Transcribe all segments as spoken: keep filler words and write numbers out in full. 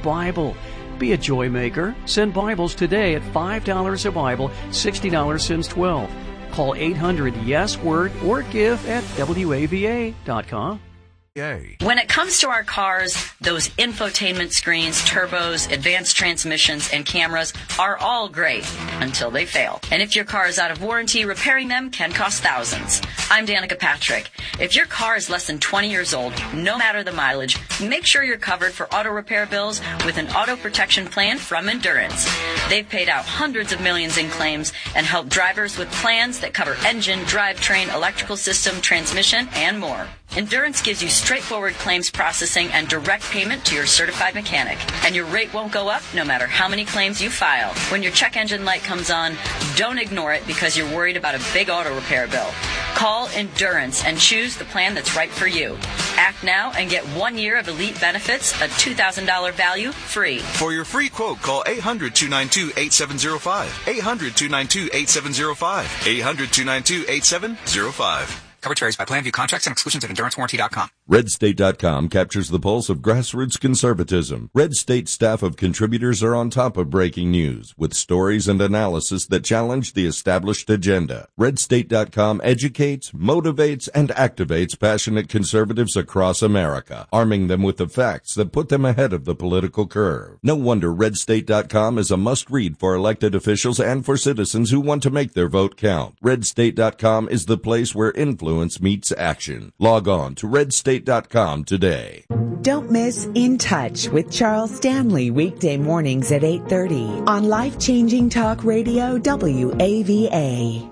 Bible. Be a joy maker. Send Bibles today at five dollars a Bible, sixty dollars since twelve. Call eight hundred yes word or give at W A V A dot com. When it comes to our cars, those infotainment screens, turbos, advanced transmissions, and cameras are all great until they fail. And if your car is out of warranty, repairing them can cost thousands. I'm Danica Patrick. If your car is less than twenty years old, no matter the mileage, make sure you're covered for auto repair bills with an auto protection plan from Endurance. They've paid out hundreds of millions in claims and helped drivers with plans that cover engine, drivetrain, electrical system, transmission, and more. Endurance gives you straightforward claims processing and direct payment to your certified mechanic. And your rate won't go up no matter how many claims you file. When your check engine light comes on, don't ignore it because you're worried about a big auto repair bill. Call Endurance and choose the plan that's right for you. Act now and get one year of elite benefits, a two thousand dollars value, free. For your free quote, call eight hundred, two nine two, eight seven zero five. eight hundred, two nine two, eight seven zero five. eight hundred, two nine two, eight seven zero five. Coverage varies by plan. View contracts and exclusions at endurance warranty dot com. red state dot com captures the pulse of grassroots conservatism. Red State staff of contributors are on top of breaking news with stories and analysis that challenge the established agenda. red state dot com educates, motivates, and activates passionate conservatives across America, arming them with the facts that put them ahead of the political curve. No wonder red state dot com is a must-read for elected officials and for citizens who want to make their vote count. red state dot com is the place where influence meets action. Log on to red state dot com today. Don't miss In Touch with Charles Stanley weekday mornings at eight thirty on Life-Changing Talk Radio W A V A.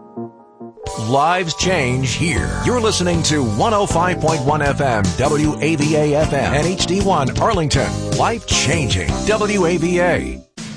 Lives change here. You're listening to one oh five point one F M, W A V A F M, and H D one Arlington. Life-changing W A V A.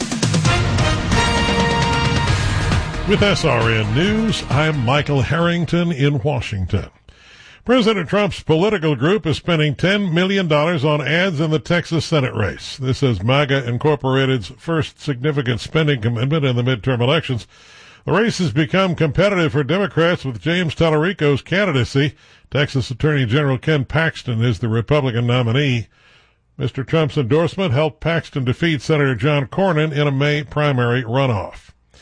With S R N News, I'm Michael Harrington in Washington. President Trump's political group is spending ten million dollars on ads in the Texas Senate race. This is MAGA Incorporated's first significant spending commitment in the midterm elections. The race has become competitive for Democrats with James Tallarico's candidacy. Texas Attorney General Ken Paxton is the Republican nominee. Mister Trump's endorsement helped Paxton defeat Senator John Cornyn in a May primary runoff.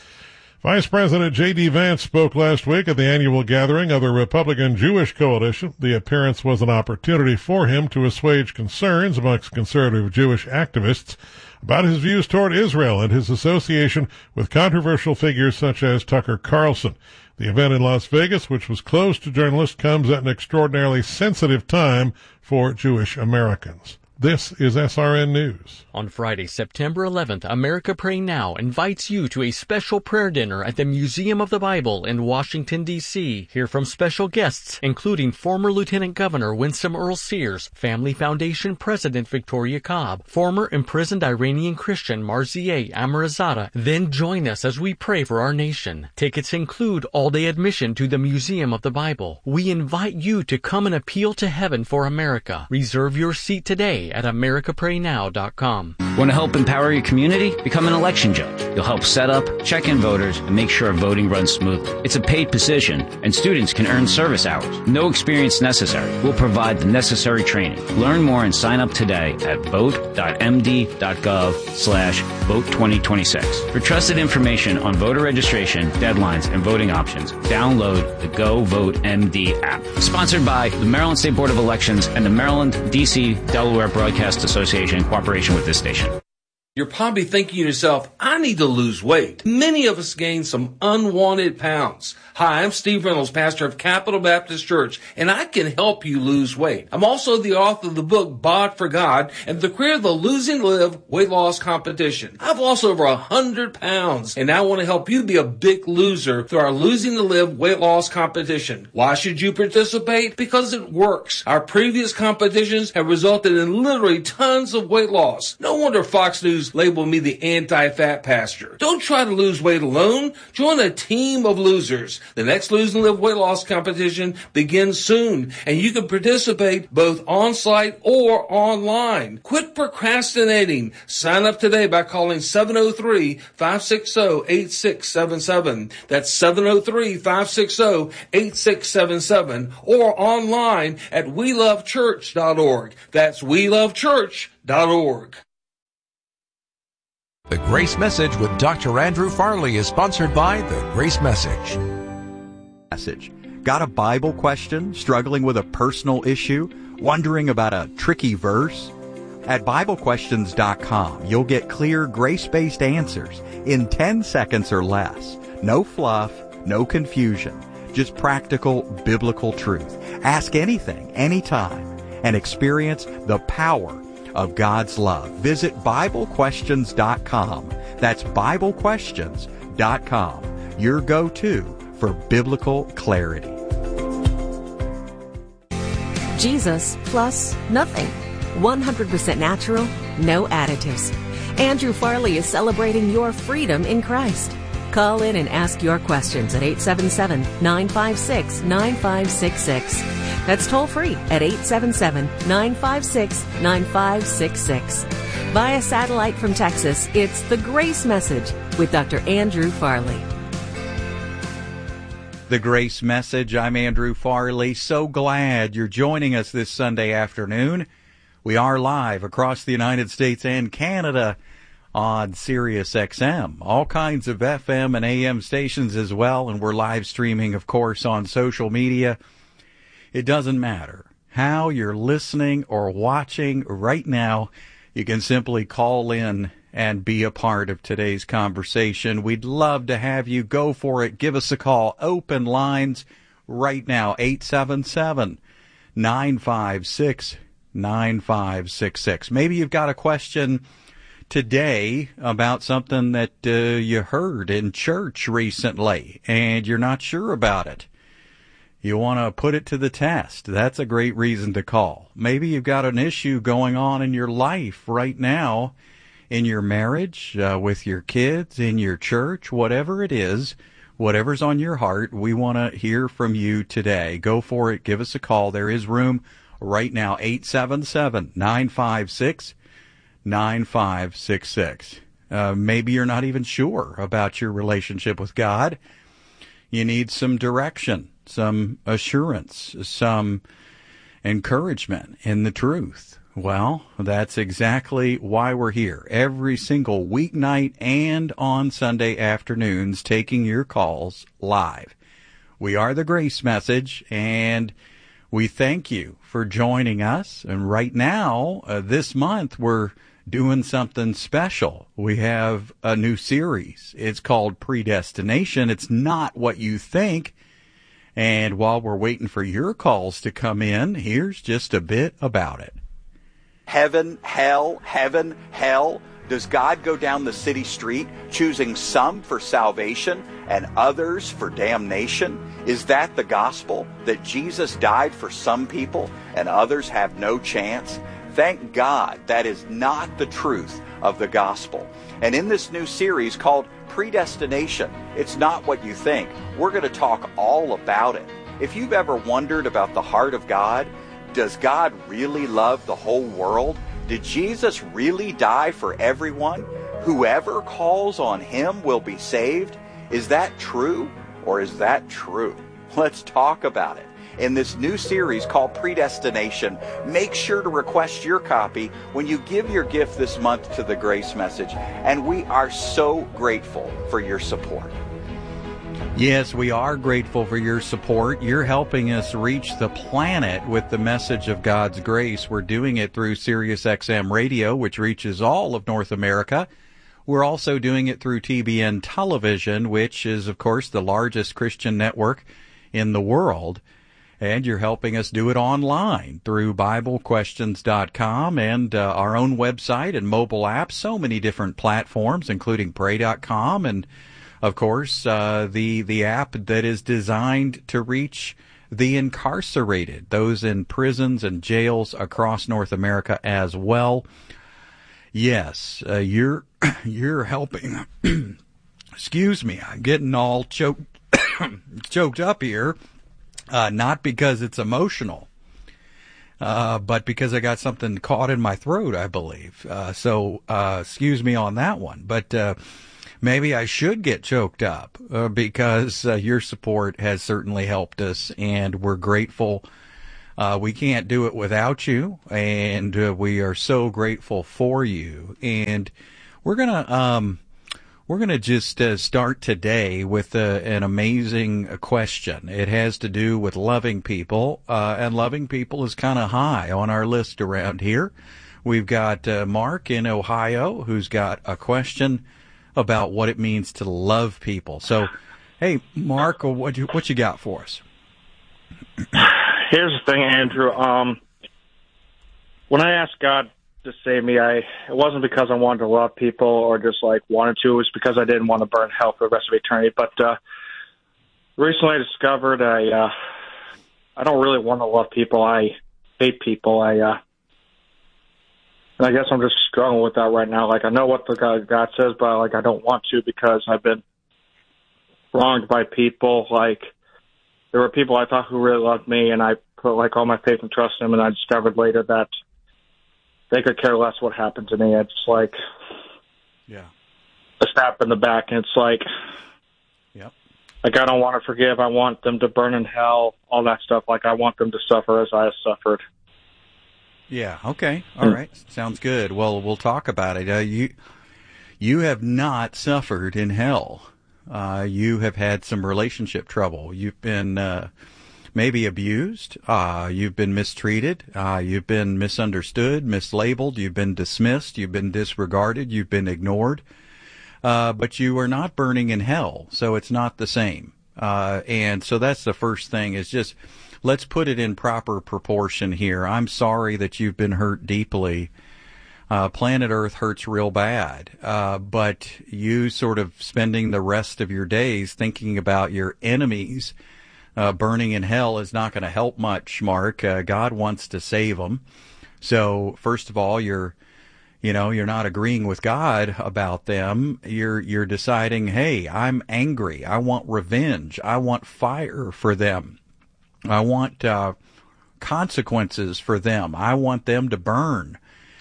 Vice President J D. Vance spoke last week at the annual gathering of the Republican Jewish Coalition. The appearance was an opportunity for him to assuage concerns amongst conservative Jewish activists about his views toward Israel and his association with controversial figures such as Tucker Carlson. The event in Las Vegas, which was closed to journalists, comes at an extraordinarily sensitive time for Jewish Americans. This is S R N News. On Friday, September eleventh, America Pray Now invites you to a special prayer dinner at the Museum of the Bible in Washington, D C Hear from special guests, including former Lieutenant Governor Winsome Earl Sears, Family Foundation President Victoria Cobb, former imprisoned Iranian Christian Marzieh Amirzadeh. Then join us as we pray for our nation. Tickets include all-day admission to the Museum of the Bible. We invite you to come and appeal to heaven for America. Reserve your seat today at america pray now dot com. Want to help empower your community? Become an election judge. You'll help set up, check in voters, and make sure voting runs smoothly. It's a paid position, and students can earn service hours. No experience necessary. We'll provide the necessary training. Learn more and sign up today at vote dot m d dot gov slash vote twenty twenty-six. For trusted information on voter registration, deadlines, and voting options, download the Go Vote M D app. Sponsored by the Maryland State Board of Elections and the Maryland, D C, Delaware Broadcast Association in cooperation with this station. You're probably thinking to yourself, I need to lose weight. Many of us gain some unwanted pounds. Hi, I'm Steve Reynolds, pastor of Capital Baptist Church, and I can help you lose weight. I'm also the author of the book, Bod for God, and the creator of the Losing to Live weight loss competition. I've lost over one hundred pounds, and I want to help you be a big loser through our Losing to Live weight loss competition. Why should you participate? Because it works. Our previous competitions have resulted in literally tons of weight loss. No wonder Fox News labeled me the anti-fat pastor. Don't try to lose weight alone. Join a team of losers. The next Lose and Live weight loss competition begins soon, and you can participate both on-site or online. Quit procrastinating. Sign up today by calling seven oh three, five six zero, eight six seven seven. That's seven oh three, five six zero, eight six seven seven, or online at we love church dot org. That's we love church dot org. The Grace Message with Doctor Andrew Farley is sponsored by The Grace Message. Message. Got a Bible question? Struggling with a personal issue? Wondering about a tricky verse? At Bible Questions dot com, you'll get clear, grace-based answers in ten seconds or less. No fluff, no confusion, just practical biblical truth. Ask anything, anytime, and experience the power of God's love. Visit Bible Questions dot com. That's Bible Questions dot com, your go-to for biblical clarity. Jesus plus nothing. one hundred percent natural, no additives. Andrew Farley is celebrating your freedom in Christ. Call in and ask your questions at eight seven seven, nine five six, nine five six six. That's toll free at eight seven seven, nine five six, nine five six six. Via satellite from Texas, it's The Grace Message with Doctor Andrew Farley. The Grace Message. I'm Andrew Farley. So glad you're joining us this Sunday afternoon. We are live across the United States and Canada on Sirius X M. All kinds of F M and A M stations as well, and we're live streaming, of course, on social media. It doesn't matter how you're listening or watching right now. You can simply call in and be a part of today's conversation. We'd love to have you. Go for it. Give us a call. Open lines right now, eight seven seven, nine five six, nine five six six. Maybe you've got a question today about something that uh, you heard in church recently and you're not sure about it. You want to put it to the test. That's a great reason to call. Maybe you've got an issue going on in your life right now, in your marriage, uh, with your kids, in your church, whatever it is, whatever's on your heart, we want to hear from you today. Go for it. Give us a call. There is room right now, eight seven seven, nine five six, nine five six six. Uh, maybe you're not even sure about your relationship with God. You need some direction, some assurance, some encouragement in the truth. Well, that's exactly why we're here every single weeknight and on Sunday afternoons, taking your calls live. We are the Grace Message, and we thank you for joining us. And right now, uh, this month, we're doing something special. We have a new series. It's called Predestination. It's not what you think. And while we're waiting for your calls to come in, here's just a bit about it. Heaven, hell, heaven, hell. Does God go down the city street choosing some for salvation and others for damnation? Is that the gospel, that Jesus died for some people and others have no chance? Thank God that is not the truth of the gospel. And in this new series called Predestination, it's not what you think. We're going to talk all about it. If you've ever wondered about the heart of God, does God really love the whole world? Did Jesus really die for everyone? Whoever calls on him will be saved? Is that true, or is that true? Let's talk about it. In this new series called Predestination, make sure to request your copy when you give your gift this month to the Grace Message. And we are so grateful for your support. Yes, we are grateful for your support. You're helping us reach the planet with the message of God's grace. We're doing it through Sirius X M Radio, which reaches all of North America. We're also doing it through T B N Television, which is, of course, the largest Christian network in the world. And you're helping us do it online through Bible Questions dot com and uh, our own website and mobile apps, so many different platforms, including Pray dot com and, of course, uh, the the app that is designed to reach the incarcerated, those in prisons and jails across North America as well. Yes, uh, you're you're helping. Excuse me, I'm getting all choked choked up here. Uh, not because it's emotional, uh, but because I got something caught in my throat, I believe. Uh, so, uh, excuse me on that one. But, uh, maybe I should get choked up, uh, because, uh, your support has certainly helped us, and we're grateful. Uh, we can't do it without you, and, uh, we are so grateful for you. And We're gonna um, we're gonna just uh, start today with uh, an amazing question. It has to do with loving people, uh, and loving people is kind of high on our list around here. We've got uh, Mark in Ohio who's got a question about what it means to love people. So, hey, Mark, what you what you got for us? Here's the thing, Andrew. Um, when I asked God to save me, I it wasn't because I wanted to love people or just like wanted to. It was because I didn't want to burn hell for the rest of eternity. But uh, recently, I discovered I uh, I don't really want to love people. I hate people. I uh, and I guess I'm just struggling with that right now. Like I know what the God, God says, but like I don't want to because I've been wronged by people. Like there were people I thought who really loved me, and I put like all my faith and trust in them, and I discovered later that they could care less what happened to me. It's like yeah, a stab in the back, and it's like, yep. Like I don't want to forgive. I want them to burn in hell, all that stuff. Like I want them to suffer as I have suffered. Yeah. Okay. All right. Sounds good. Well, we'll talk about it. Uh, you you have not suffered in hell. Uh, you have had some relationship trouble. You've been uh, maybe abused. Uh, you've been mistreated. Uh, you've been misunderstood, mislabeled. You've been dismissed. You've been disregarded. You've been ignored. Uh, but you are not burning in hell, so it's not the same. Uh, and so that's the first thing is just let's put it in proper proportion here. I'm sorry that you've been hurt deeply. Uh, planet Earth hurts real bad, uh, but you sort of spending the rest of your days thinking about your enemies uh, burning in hell is not going to help much, Mark. Uh, God wants to save them. So first of all, you're, you know, you're not agreeing with God about them. You're, you're deciding, hey, I'm angry. I want revenge. I want fire for them. I want uh, consequences for them. I want them to burn.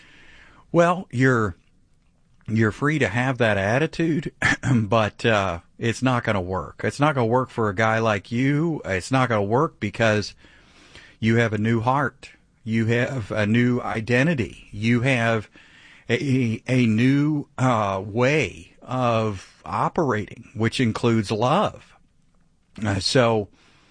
Well, you're you're free to have that attitude, but uh, it's not going to work. It's not going to work for a guy like you. It's not going to work because you have a new heart. You have a new identity. You have a, a new uh, way of operating, which includes love. Uh, so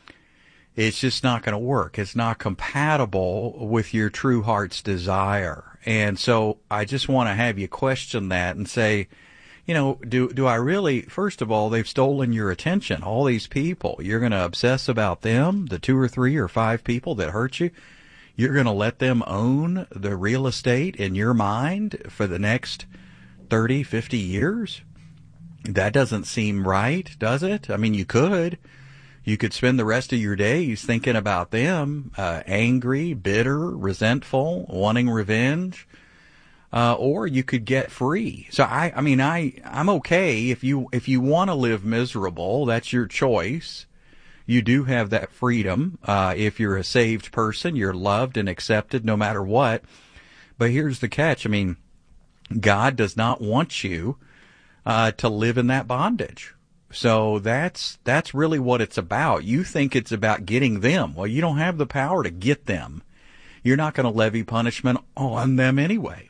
it's just not going to work. It's not compatible with your true heart's desire. And so I just want to have you question that and say, you know, do do I really, first of all, they've stolen your attention. All these people, you're going to obsess about them, the two or three or five people that hurt you. You're going to let them own the real estate in your mind for the next thirty, fifty years? That doesn't seem right, does it? I mean, you could. You could spend the rest of your days thinking about them, uh, angry, bitter, resentful, wanting revenge, uh, or you could get free. So I, I mean, I, I'm okay if you, if you want to live miserable, that's your choice. You do have that freedom. Uh, if you're a saved person, you're loved and accepted no matter what. But here's the catch. I mean, God does not want you, uh, to live in that bondage. So that's that's really what it's about. You think it's about getting them. Well, you don't have the power to get them. You're not going to levy punishment on them anyway.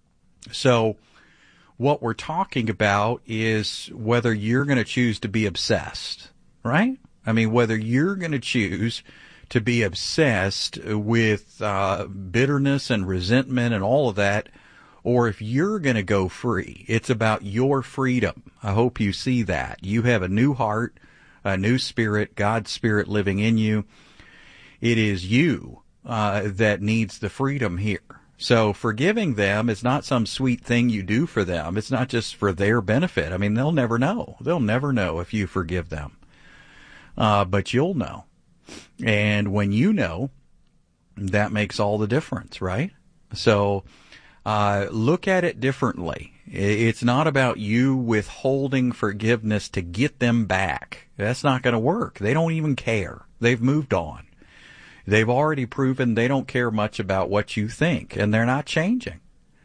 So what we're talking about is whether you're going to choose to be obsessed, right? I mean, whether you're going to choose to be obsessed with uh, bitterness and resentment and all of that, or if you're going to go free. It's about your freedom. I hope you see that. You have a new heart, a new spirit, God's Spirit living in you. It is you uh, that needs the freedom here. So forgiving them is not some sweet thing you do for them. It's not just for their benefit. I mean, they'll never know. They'll never know if you forgive them. Uh, but you'll know. And when you know, that makes all the difference, right? So Uh, look at it differently. It's not about you withholding forgiveness to get them back. That's not going to work. They don't even care. They've moved on. They've already proven they don't care much about what you think, and they're not changing.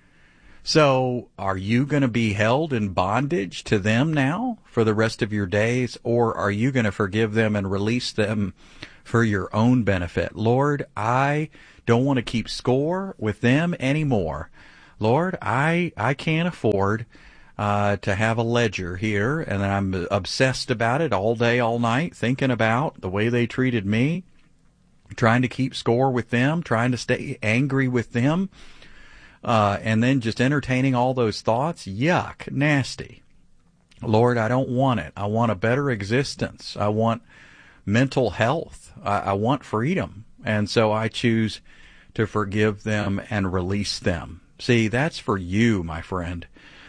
So are you going to be held in bondage to them now for the rest of your days, or are you going to forgive them and release them for your own benefit? Lord, I don't want to keep score with them anymore. Lord, I, I can't afford uh, to have a ledger here, and I'm obsessed about it all day, all night, thinking about the way they treated me, trying to keep score with them, trying to stay angry with them, uh, and then just entertaining all those thoughts. Yuck, nasty. Lord, I don't want it. I want a better existence. I want mental health. I, I want freedom. And so I choose to forgive them and release them. See, that's for you, my friend.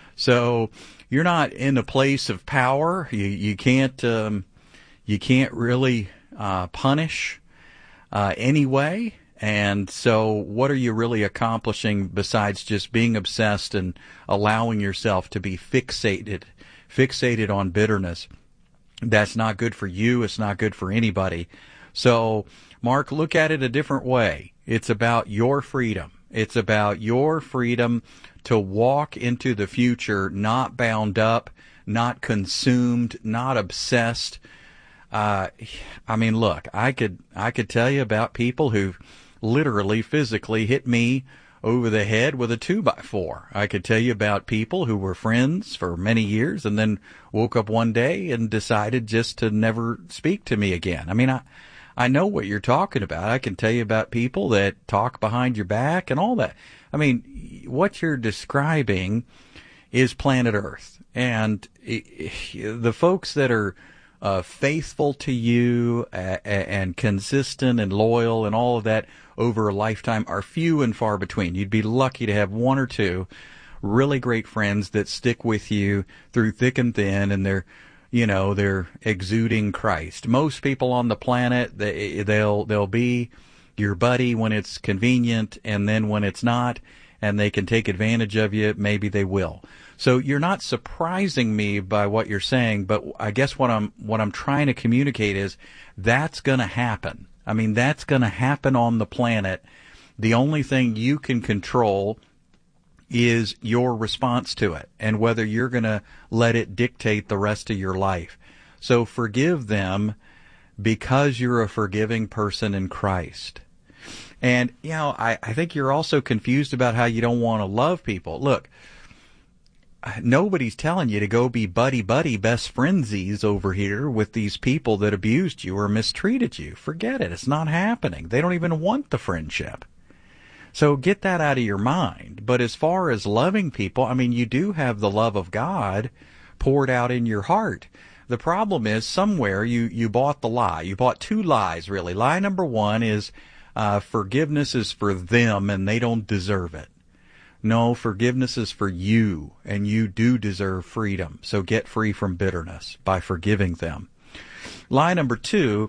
So you're not in a place of power. You you can't um, you can't really uh, punish uh, anyway. And so what are you really accomplishing besides just being obsessed and allowing yourself to be fixated, fixated on bitterness? That's not good for you. It's not good for anybody. So, Mark, look at it a different way. It's about your freedom. It's about your freedom to walk into the future not bound up, not consumed, not obsessed. Uh, I mean, look, I could I could tell you about people who literally, physically hit me over the head with a two by four. I could tell you about people who were friends for many years and then woke up one day and decided just to never speak to me again. I mean, I I know what you're talking about. I can tell you about people that talk behind your back and all that. I mean, what you're describing is planet Earth. And the folks that are uh, faithful to you uh, and consistent and loyal and all of that over a lifetime are few and far between. You'd be lucky to have one or two really great friends that stick with you through thick and thin, and they're You know, they're exuding Christ. Most people on the planet, they, they'll they'll be your buddy when it's convenient, and then when it's not, and they can take advantage of you, maybe they will. So you're not surprising me by what you're saying, but I guess what I'm what I'm trying to communicate is that's going to happen. I mean, that's going to happen on the planet. The only thing you can control is your response to it and whether you're going to let it dictate the rest of your life. So forgive them because you're a forgiving person in Christ. And, you know, I, I think you're also confused about how you don't want to love people. Look, nobody's telling you to go be buddy-buddy best friendsies over here with these people that abused you or mistreated you. Forget it. It's not happening. They don't even want the friendship. So get that out of your mind. But as far as loving people, I mean, you do have the love of God poured out in your heart. The problem is somewhere you, you bought the lie. You bought two lies, really. Lie number one is uh, forgiveness is for them and they don't deserve it. No, forgiveness is for you, and you do deserve freedom. So get free from bitterness by forgiving them. Lie number two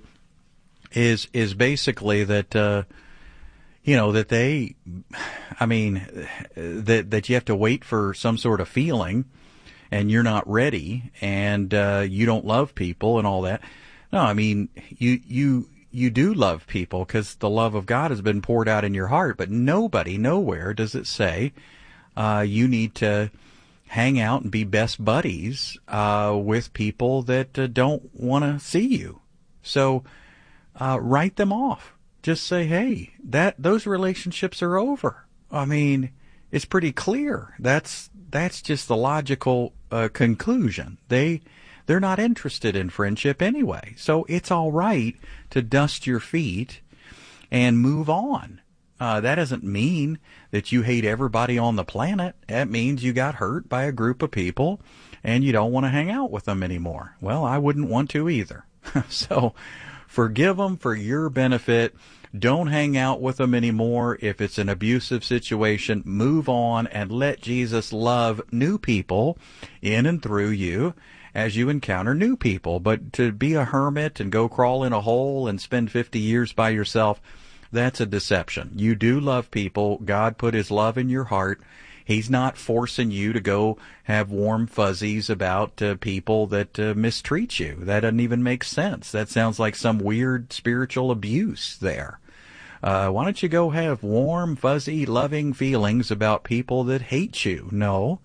is is basically that... Uh, You know, that they, I mean, that that you have to wait for some sort of feeling and you're not ready and uh, you don't love people and all that. No, I mean, you you you do love people because the love of God has been poured out in your heart, but nobody, nowhere does it say uh, you need to hang out and be best buddies uh, with people that uh, don't want to see you. So uh, write them off. Just say, hey, that those relationships are over. I mean, it's pretty clear. That's that's just the logical uh, conclusion. They they're not interested in friendship anyway. So it's all right to dust your feet and move on. Uh, that doesn't mean that you hate everybody on the planet. That means you got hurt by a group of people and you don't want to hang out with them anymore. Well, I wouldn't want to either. So forgive them for your benefit. Don't hang out with them anymore. If it's an abusive situation, move on and let Jesus love new people in and through you as you encounter new people. But to be a hermit and go crawl in a hole and spend fifty years by yourself, that's a deception. You do love people. God put his love in your heart. He's not forcing you to go have warm fuzzies about uh, people that uh, mistreat you. That doesn't even make sense. That sounds like some weird spiritual abuse there. Uh, why don't you go have warm, fuzzy, loving feelings about people that hate you? No.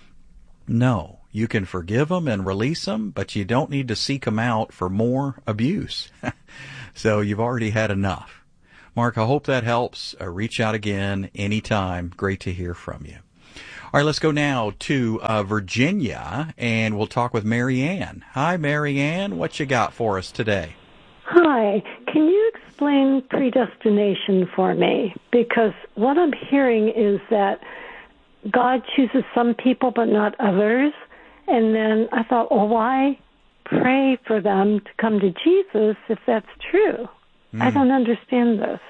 No. You can forgive them and release them, but you don't need to seek them out for more abuse. So you've already had enough. Mark, I hope that helps. Uh, reach out again anytime. Great to hear from you. All right, let's go now to uh, Virginia, and we'll talk with Mary Ann. Hi, Mary Ann. What you got for us today? Hi. Can you explain predestination for me? Because what I'm hearing is that God chooses some people but not others. And then I thought, well, why pray for them to come to Jesus if that's true? Mm. I don't understand this.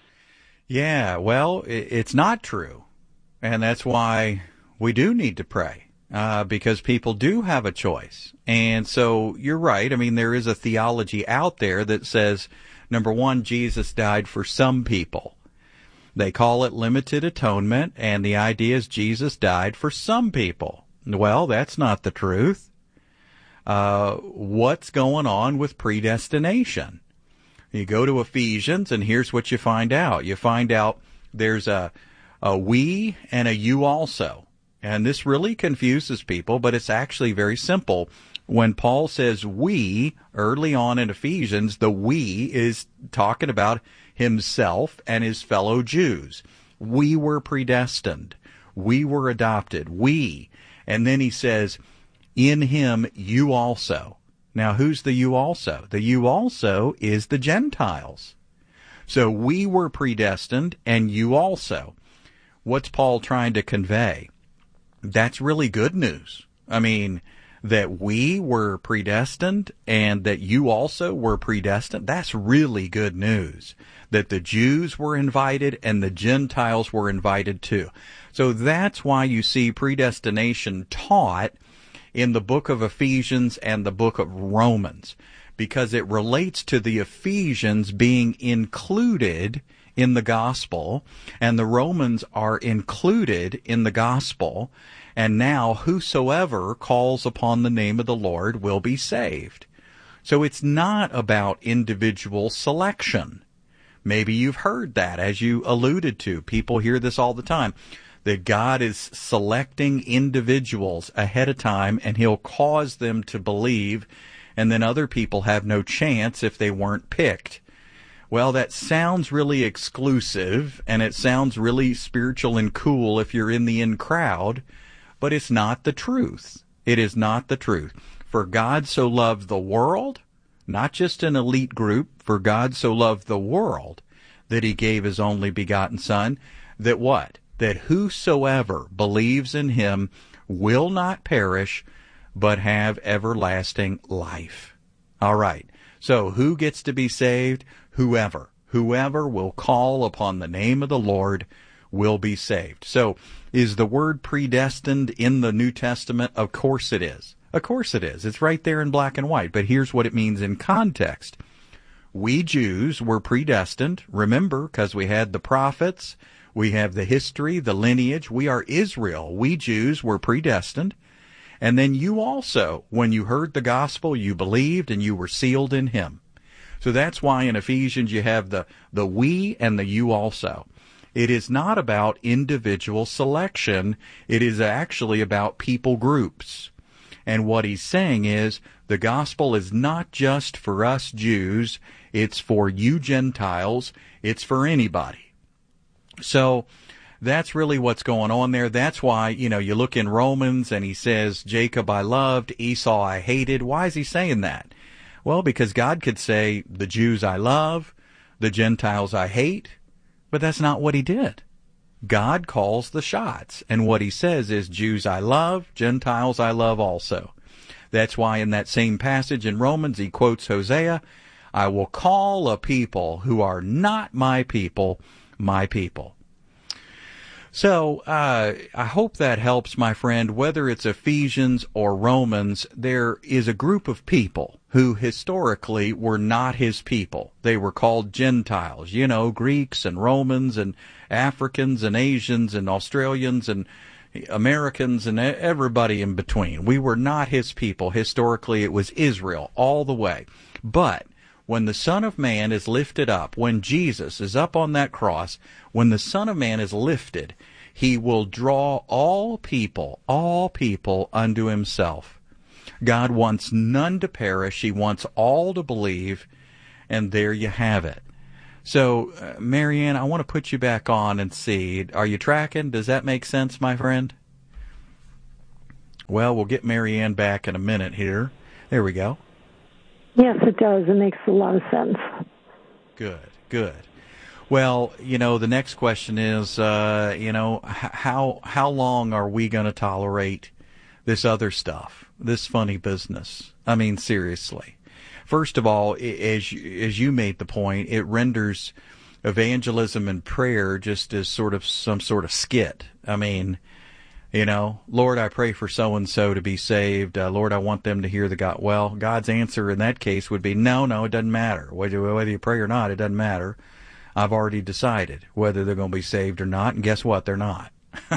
Yeah, well, it's not true. And that's why we do need to pray, uh, because people do have a choice. And so you're right. I mean, there is a theology out there that says, number one, Jesus died for some people. They call it limited atonement, and the idea is Jesus died for some people. Well, that's not the truth. Uh, what's going on with predestination? You go to Ephesians, and here's what you find out. You find out there's a, a we and a you also. And this really confuses people, but it's actually very simple. When Paul says we, early on in Ephesians, the we is talking about himself and his fellow Jews. We were predestined. We were adopted. We. And then he says, in him you also. Now, who's the you also? The you also is the Gentiles. So we were predestined, and you also. What's Paul trying to convey? That's really good news. I mean, that we were predestined and that you also were predestined, that's really good news. That the Jews were invited and the Gentiles were invited too. So that's why you see predestination taught in the book of Ephesians and the book of Romans, because it relates to the Ephesians being included in the gospel, and the Romans are included in the gospel, and now whosoever calls upon the name of the Lord will be saved. So it's not about individual selection. Maybe you've heard that, as you alluded to. People hear this all the time, that God is selecting individuals ahead of time, and he'll cause them to believe, and then other people have no chance if they weren't picked. Well, that sounds really exclusive, and it sounds really spiritual and cool if you're in the in crowd, but it's not the truth. It is not the truth. For God so loved the world, not just an elite group, for God so loved the world, that he gave his only begotten Son, that what? That whosoever believes in him will not perish, but have everlasting life. All right. So who gets to be saved? Whoever. Whoever will call upon the name of the Lord will be saved. So is the word predestined in the New Testament? Of course it is. Of course it is. It's right there in black and white. But here's what it means in context. We Jews were predestined, remember, because we had the prophets, we have the history, the lineage. We are Israel. We Jews were predestined. And then you also, when you heard the gospel, you believed and you were sealed in him. So that's why in Ephesians you have the, the we and the you also. It is not about individual selection. It is actually about people groups. And what he's saying is the gospel is not just for us Jews. It's for you Gentiles. It's for anybody. So that's really what's going on there. That's why, you know, you look in Romans and he says, Jacob I loved, Esau I hated. Why is he saying that? Well, because God could say, the Jews I love, the Gentiles I hate, but that's not what he did. God calls the shots, and what he says is, Jews I love, Gentiles I love also. That's why in that same passage in Romans he quotes Hosea, I will call a people who are not my people, my people. So uh, I hope that helps, my friend. Whether it's Ephesians or Romans, there is a group of people who historically were not his people. They were called Gentiles, you know, Greeks and Romans and Africans and Asians and Australians and Americans and everybody in between. We were not his people. Historically, it was Israel all the way. But when the Son of Man is lifted up, when Jesus is up on that cross, when the Son of Man is lifted, he will draw all people, all people unto himself. God wants none to perish. He wants all to believe, and there you have it. So, uh, Marianne, I want to put you back on and see. Are you tracking? Does that make sense, my friend? Well, we'll get Mary Ann back in a minute here. There we go. Yes, it does. It makes a lot of sense. Good, good. Well, you know, the next question is, uh, you know, how how long are we going to tolerate this other stuff, this funny business? I mean, seriously. First of all, as as you made the point, it renders evangelism and prayer just as sort of some sort of skit. I mean, you know, Lord, I pray for so-and-so to be saved. Uh, Lord, I want them to hear the God. Well, God's answer in that case would be, no, no, it doesn't matter. Whether, whether you pray or not, it doesn't matter. I've already decided whether they're going to be saved or not, and guess what? They're not.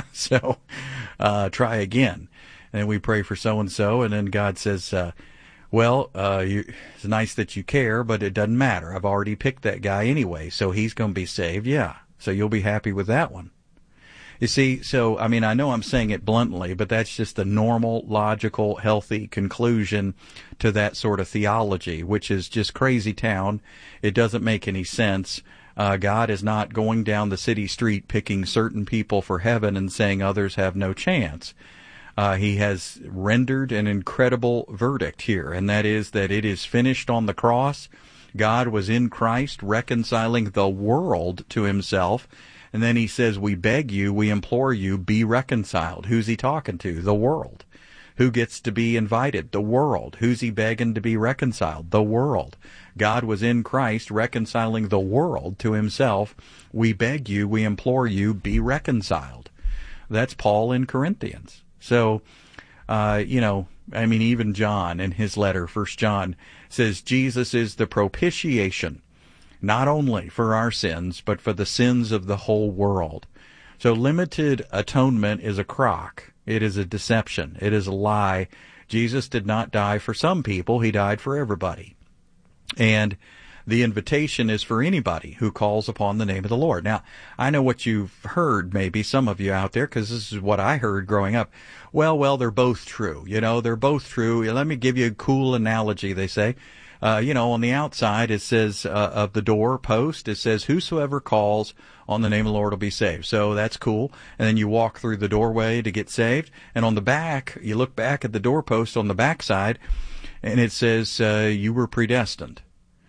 So uh, try again. And we pray for so-and-so, and then God says, uh, well, uh, you, it's nice that you care, but it doesn't matter. I've already picked that guy anyway, so he's going to be saved. Yeah, so you'll be happy with that one. You see, so, I mean, I know I'm saying it bluntly, but that's just the normal, logical, healthy conclusion to that sort of theology, which is just crazy town. It doesn't make any sense. Uh, God is not going down the city street picking certain people for heaven and saying others have no chance. Uh, he has rendered an incredible verdict here, and that is that it is finished on the cross. God was in Christ reconciling the world to himself. And then he says, we beg you, we implore you, be reconciled. Who's he talking to? The world. Who gets to be invited? The world. Who's he begging to be reconciled? The world. God was in Christ reconciling the world to himself. We beg you, we implore you, be reconciled. That's Paul in Corinthians. So, uh, you know, I mean, even John in his letter, First John, says Jesus is the propitiation, not only for our sins, but for the sins of the whole world. So limited atonement is a crock. It is a deception. It is a lie. Jesus did not die for some people. He died for everybody. And the invitation is for anybody who calls upon the name of the Lord. Now, I know what you've heard, maybe some of you out there, because this is what I heard growing up. Well, well, they're both true. You know, they're both true. Let me give you a cool analogy, they say. Uh, you know, on the outside, it says, uh, of the door post, it says, whosoever calls on the name of the Lord will be saved. So that's cool. And then you walk through the doorway to get saved. And on the back, you look back at the doorpost on the backside, and it says, uh, you were predestined.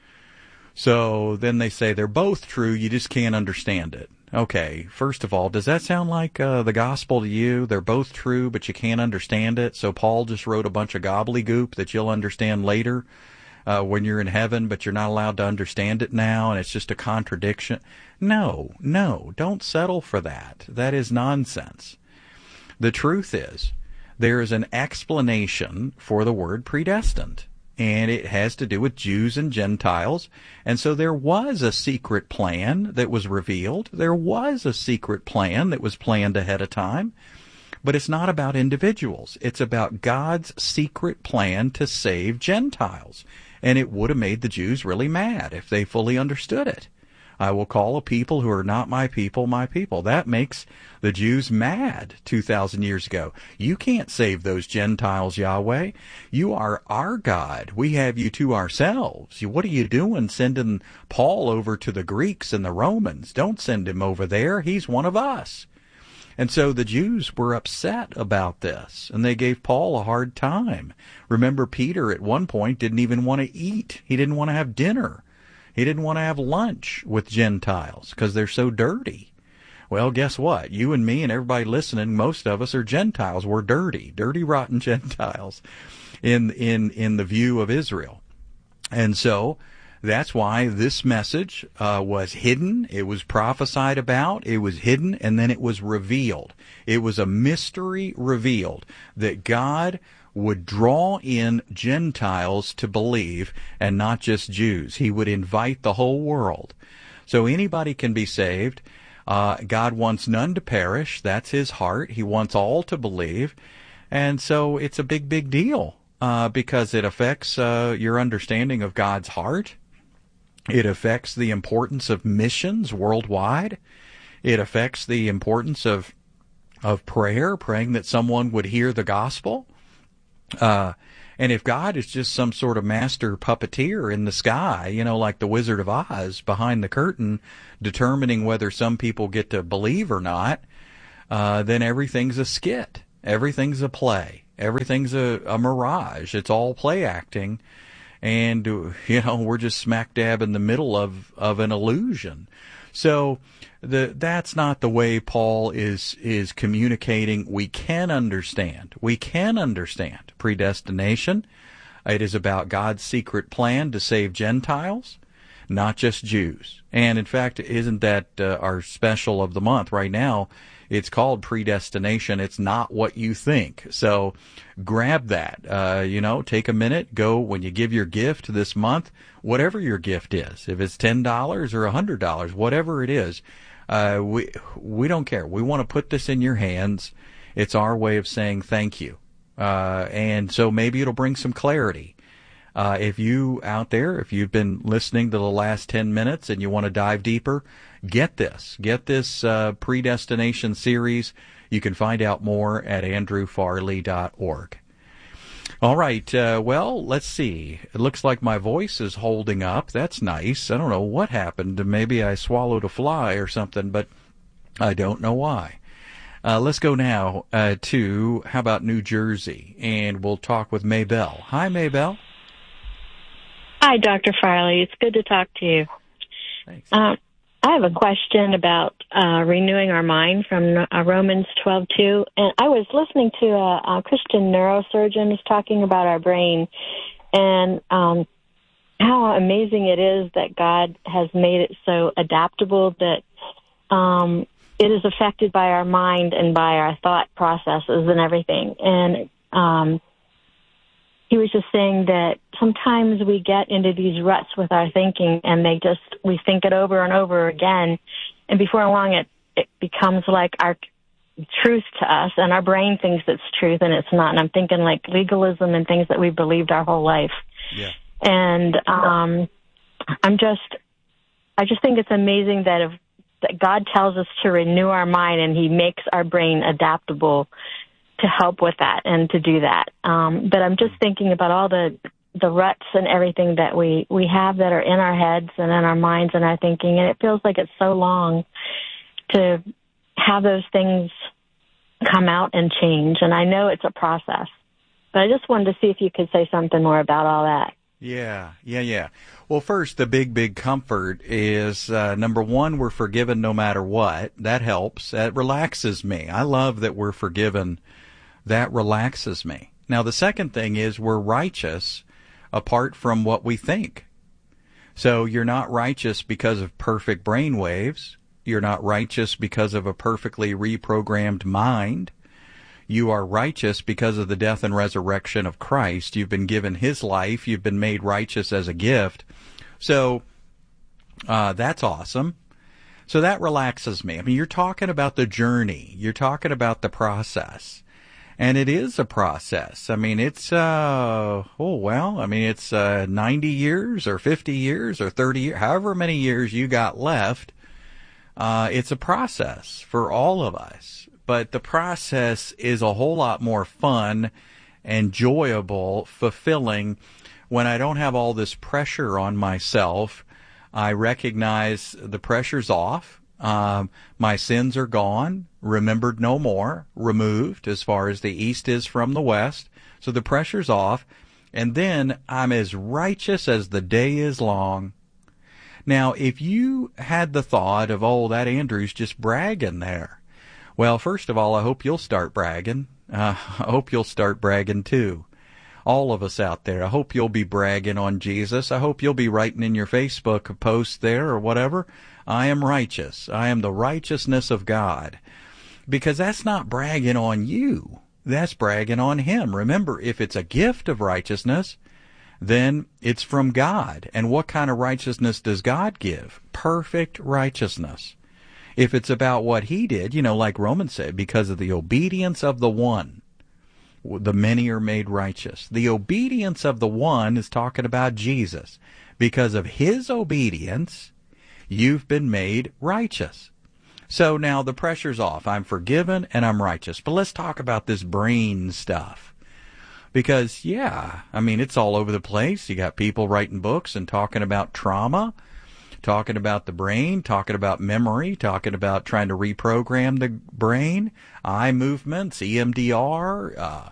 So then they say they're both true, you just can't understand it. Okay, first of all, does that sound like uh, the gospel to you? They're both true, but you can't understand it. So Paul just wrote a bunch of gobbledygook that you'll understand later. Uh, when you're in heaven, but you're not allowed to understand it now, and it's just a contradiction. No, no, don't settle for that. That is nonsense. The truth is, there is an explanation for the word predestined, and it has to do with Jews and Gentiles, and so there was a secret plan that was revealed. There was a secret plan that was planned ahead of time, but it's not about individuals. It's about God's secret plan to save Gentiles. And it would have made the Jews really mad if they fully understood it. I will call a people who are not my people, my people. That makes the Jews mad two thousand years ago. You can't save those Gentiles, Yahweh. You are our God. We have you to ourselves. What are you doing sending Paul over to the Greeks and the Romans? Don't send him over there. He's one of us. And so the Jews were upset about this, and they gave Paul a hard time. Remember, Peter at one point didn't even want to eat. He didn't want to have dinner. He didn't want to have lunch with Gentiles because they're so dirty. Well, guess what? You and me and everybody listening, most of us are Gentiles. We're dirty, dirty, rotten Gentiles in in in the view of Israel. And so that's why this message uh, was hidden. It was prophesied about. It was hidden, and then it was revealed. It was a mystery revealed that God would draw in Gentiles to believe and not just Jews. He would invite the whole world. So anybody can be saved. Uh, God wants none to perish. That's his heart. He wants all to believe. And so it's a big, big deal uh, because it affects uh, your understanding of God's heart. It affects the importance of missions worldwide. It affects the importance of of prayer, praying that someone would hear the gospel. Uh, and if God is just some sort of master puppeteer in the sky, you know, like the Wizard of Oz behind the curtain, determining whether some people get to believe or not, uh, then everything's a skit. Everything's a play. Everything's a, a mirage. It's all play acting. And, you know, we're just smack dab in the middle of, of an illusion. So the, that's not the way Paul is, is communicating. We can understand. We can understand predestination. It is about God's secret plan to save Gentiles, not just Jews. And in fact, isn't that uh, our special of the month right now? It's called Predestination. It's not what you think. So grab that. Uh, you know, take a minute. Go when you give your gift this month, whatever your gift is. If it's ten dollars or one hundred dollars, whatever it is, uh, we we don't care. We want to put this in your hands. It's our way of saying thank you. Uh, and so maybe it'll bring some clarity. Uh, if you out there, if you've been listening to the last ten minutes and you want to dive deeper, get this. Get this uh, Predestination series. You can find out more at andrew farley dot org. All right. Uh, well, let's see. It looks like my voice is holding up. That's nice. I don't know what happened. Maybe I swallowed a fly or something, but I don't know why. Uh, let's go now uh, to, how about New Jersey? And we'll talk with Maybelle. Hi, Maybelle. Hi, Doctor Farley. It's good to talk to you. Thanks. Um, I have a question about uh, renewing our mind from uh, Romans twelve two. And I was listening to a, a Christian neurosurgeon who's talking about our brain and um, how amazing it is that God has made it so adaptable that um, it is affected by our mind and by our thought processes and everything. And um, he was just saying that sometimes we get into these ruts with our thinking and they just, we think it over and over again. And before long, it, it becomes like our truth to us, and our brain thinks it's truth and it's not. And I'm thinking like legalism and things that we've believed our whole life. Yeah. And um, I'm just, I just think it's amazing that if that God tells us to renew our mind and he makes our brain adaptable to help with that and to do that. Um, but I'm just thinking about all the the ruts and everything that we, we have that are in our heads and in our minds and our thinking, and it feels like it's so long to have those things come out and change. And I know it's a process, but I just wanted to see if you could say something more about all that. Yeah, yeah, yeah. Well, first, the big, big comfort is, uh, number one, we're forgiven no matter what. That helps. That relaxes me. I love that we're forgiven. That relaxes me. Now, the second thing is we're righteous apart from what we think. So you're not righteous because of perfect brain waves. You're not righteous because of a perfectly reprogrammed mind. You are righteous because of the death and resurrection of Christ. You've been given his life. You've been made righteous as a gift. So uh, that's awesome. So that relaxes me. I mean, you're talking about the journey. You're talking about the process. And it is a process. I mean, it's, uh, oh, well, I mean, it's uh, ninety years or fifty years or thirty years, however many years you got left. Uh, it's a process for all of us. But the process is a whole lot more fun, enjoyable, fulfilling when I don't have all this pressure on myself. I recognize the pressure's off. Um, my sins are gone, remembered no more, removed as far as the east is from the west. So the pressure's off. And then I'm as righteous as the day is long. Now, if you had the thought of, oh, that Andrew's just bragging there. Well, first of all, I hope you'll start bragging. Uh, I hope you'll start bragging too. All of us out there. I hope you'll be bragging on Jesus. I hope you'll be writing in your Facebook post there or whatever, I am righteous. I am the righteousness of God. Because that's not bragging on you. That's bragging on him. Remember, if it's a gift of righteousness, then it's from God. And what kind of righteousness does God give? Perfect righteousness. If it's about what he did, you know, like Romans said, because of the obedience of the one, the many are made righteous. The obedience of the one is talking about Jesus. Because of his obedience, you've been made righteous. So now the pressure's off. I'm forgiven and I'm righteous. But let's talk about this brain stuff. Because, yeah, I mean, it's all over the place. You got people writing books and talking about trauma, talking about the brain, talking about memory, talking about trying to reprogram the brain, eye movements, E M D R, uh,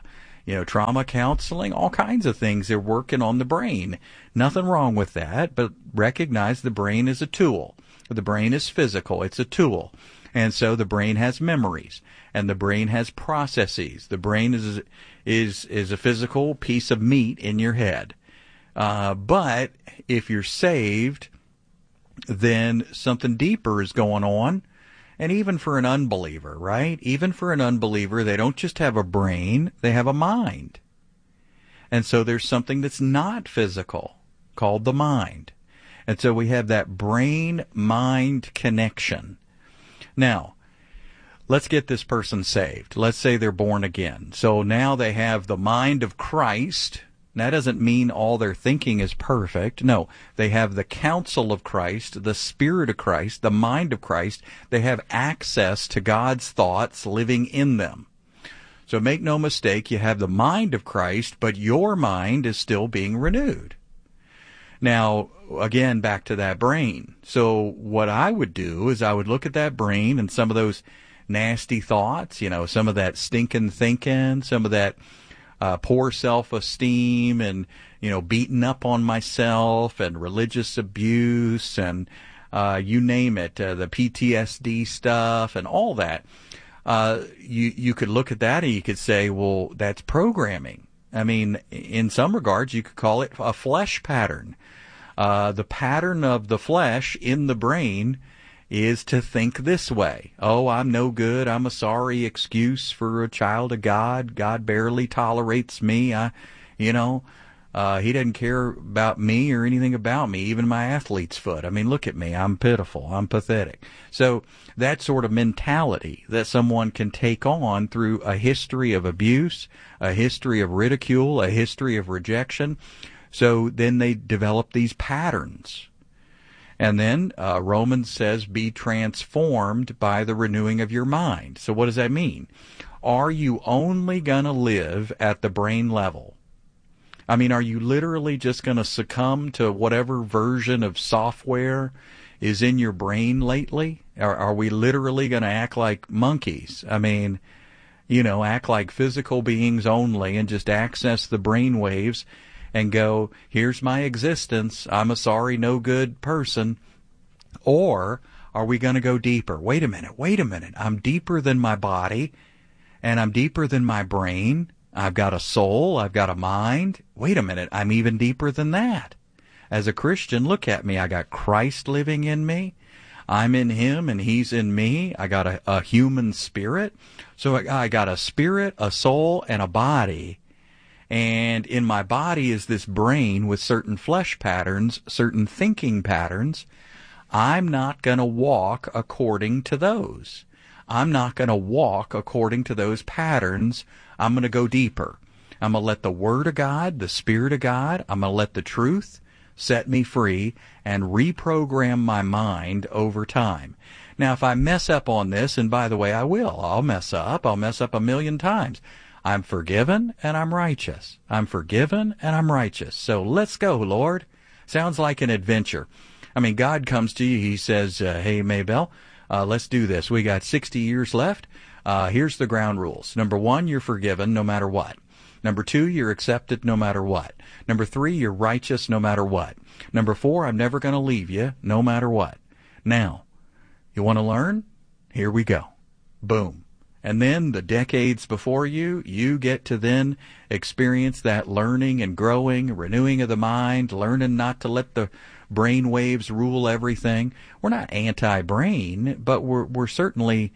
you know, trauma counseling, all kinds of things. They're working on the brain. Nothing wrong with that, but recognize the brain is a tool. The brain is physical. It's a tool. And so the brain has memories, and the brain has processes. The brain is is is a physical piece of meat in your head. Uh, but if you're saved, then something deeper is going on. And even for an unbeliever, right? Even for an unbeliever, they don't just have a brain, they have a mind. And so there's something that's not physical called the mind. And so we have that brain-mind connection. Now, let's get this person saved. Let's say they're born again. So now they have the mind of Christ. That doesn't mean all their thinking is perfect. No, they have the counsel of Christ, the Spirit of Christ, the mind of Christ. They have access to God's thoughts living in them. So make no mistake, you have the mind of Christ, but your mind is still being renewed. Now, again, back to that brain. So what I would do is I would look at that brain and some of those nasty thoughts, you know, some of that stinking thinking, some of that Uh, poor self-esteem and, you know, beating up on myself and religious abuse and uh, you name it, uh, the P T S D stuff and all that. Uh, you, you could look at that and you could say, well, that's programming. I mean, in some regards, you could call it a flesh pattern. Uh, the pattern of the flesh in the brain is to think this way. Oh, I'm no good. I'm a sorry excuse for a child of God. God barely tolerates me. I, you know, uh, he doesn't care about me or anything about me, even my athlete's foot. I mean, look at me. I'm pitiful. I'm pathetic. So that sort of mentality that someone can take on through a history of abuse, a history of ridicule, a history of rejection. So then they develop these patterns. And then uh, Romans says, be transformed by the renewing of your mind. So what does that mean? Are you only going to live at the brain level? I mean, are you literally just going to succumb to whatever version of software is in your brain lately? Or are we literally going to act like monkeys? I mean, you know, act like physical beings only and just access the brain waves and go, here's my existence, I'm a sorry, no good person? Or are we going to go deeper? Wait a minute, wait a minute. I'm deeper than my body, and I'm deeper than my brain. I've got a soul, I've got a mind. Wait a minute, I'm even deeper than that. As a Christian, look at me. I got Christ living in me. I'm in him, and he's in me. I got a, a human spirit. So I, I got a spirit, a soul, and a body. And in my body is this brain with certain flesh patterns, certain thinking patterns. I'm not going to walk according to those. I'm not going to walk according to those patterns. I'm going to go deeper. I'm going to let the Word of God, the Spirit of God, I'm going to let the truth set me free and reprogram my mind over time. Now, if I mess up on this, and by the way, I will, I'll mess up. I'll mess up a million times. I'm forgiven and I'm righteous. I'm forgiven and I'm righteous. So let's go, Lord. Sounds like an adventure. I mean, God comes to you. He says, uh, hey, Maybell, uh, let's do this. We got sixty years left. Uh, here's the ground rules. Number one, you're forgiven no matter what. Number two, you're accepted no matter what. Number three, you're righteous no matter what. Number four, I'm never going to leave you no matter what. Now, you want to learn? Here we go. Boom. And then the decades before you, you get to then experience that learning and growing, renewing of the mind, learning not to let the brain waves rule everything. We're not anti-brain, but we're, we're certainly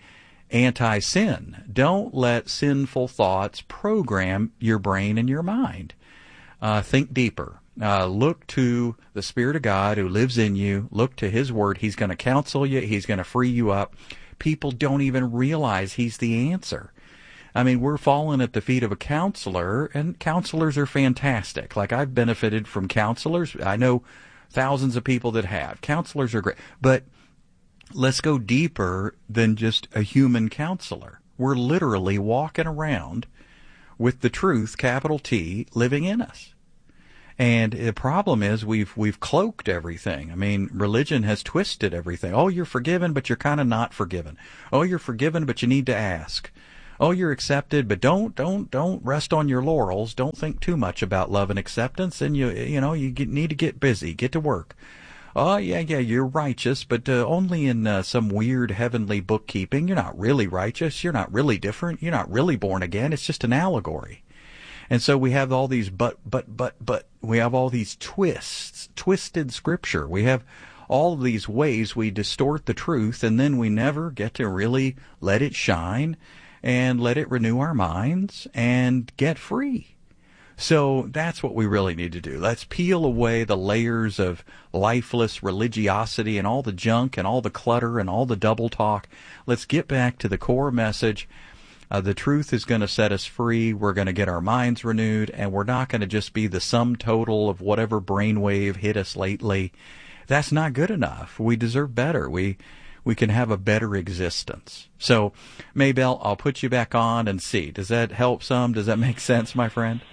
anti-sin. Don't let sinful thoughts program your brain and your mind. Uh, think deeper. Uh, look to the Spirit of God who lives in you. Look to His Word. He's going to counsel you. He's going to free you up. People don't even realize He's the answer. I mean, we're falling at the feet of a counselor, and counselors are fantastic. Like, I've benefited from counselors. I know thousands of people that have. Counselors are great. But let's go deeper than just a human counselor. We're literally walking around with the truth, capital T, living in us. And the problem is we've we've cloaked everything. I mean, religion has twisted everything. Oh, you're forgiven, but you're kind of not forgiven. Oh, you're forgiven, but you need to ask. oh, you're accepted, but don't don't don't rest on your laurels. Don't think too much about love and acceptance, and you you know you get, need to get busy, get to work. Oh, yeah, yeah, you're righteous, but uh, only in uh, some weird heavenly bookkeeping. You're not really righteous. You're not really different. You're not really born again. It's just an allegory. And so we have all these but, but, but, but. We have all these twists, twisted scripture. We have all of these ways we distort the truth, and then we never get to really let it shine and let it renew our minds and get free. So that's what we really need to do. Let's peel away the layers of lifeless religiosity and all the junk and all the clutter and all the double talk. Let's get back to the core message. Uh, the truth is going to set us free. We're going to get our minds renewed, and we're not going to just be the sum total of whatever brainwave hit us lately. That's not good enough. We deserve better. We we can have a better existence. So, Maybelle, I'll put you back on and see. Does that help some? Does that make sense, my friend?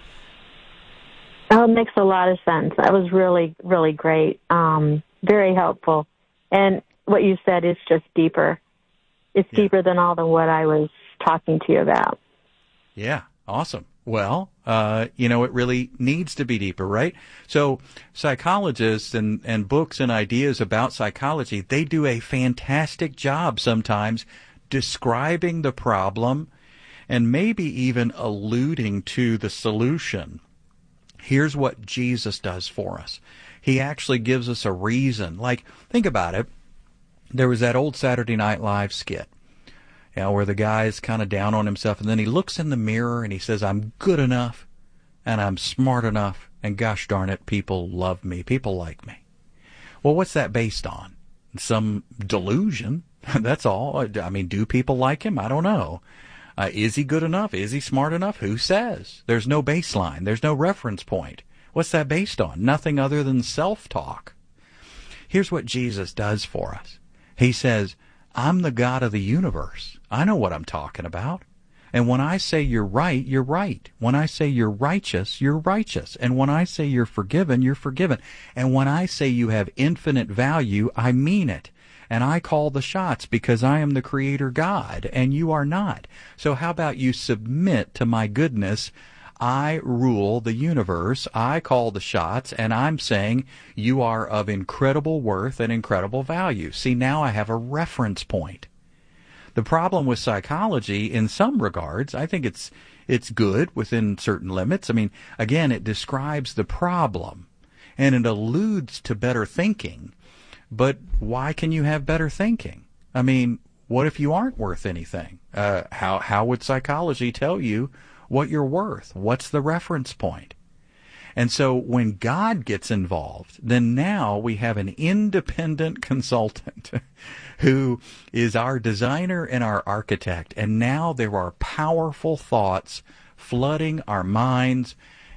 Oh, it makes a lot of sense. That was really, really great. Um, very helpful. And what you said is just deeper. It's yeah. deeper than all the what I was talking to you about. Yeah, awesome. Well, uh, you know, it really needs to be deeper, right? So psychologists and, and books and ideas about psychology, they do a fantastic job sometimes describing the problem and maybe even alluding to the solution. Here's what Jesus does for us. He actually gives us a reason. Like, think about it. There was that old Saturday Night Live skit, you know, where the guy's kind of down on himself, and then he looks in the mirror and he says, I'm good enough, and I'm smart enough, and gosh darn it, people love me. People like me. Well, what's that based on? Some delusion. That's all. I mean, do people like him? I don't know. Uh, is he good enough? Is he smart enough? Who says? There's no baseline. There's no reference point. What's that based on? Nothing other than self-talk. Here's what Jesus does for us. He says, I'm the God of the universe. I know what I'm talking about. And when I say you're right, you're right. When I say you're righteous, you're righteous. And when I say you're forgiven, you're forgiven. And when I say you have infinite value, I mean it. And I call the shots because I am the Creator God, and you are not. So how about you submit to my goodness? I rule the universe. I call the shots, and I'm saying you are of incredible worth and incredible value. See, now I have a reference point. The problem with psychology, in some regards, I think it's it's good within certain limits. I mean, again, it describes the problem, and it alludes to better thinking. But why can you have better thinking? I mean, what if you aren't worth anything? Uh, how how would psychology tell you what you're worth? What's the reference point? And so when God gets involved, then now we have an independent consultant who is our designer and our architect. And now there are powerful thoughts flooding our minds.